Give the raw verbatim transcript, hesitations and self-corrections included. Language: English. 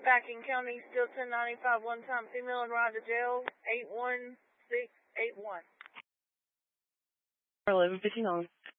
back in county, still ten ninety-five, one time female and ride to jail, eight one six eight one. eleven fifty-nine.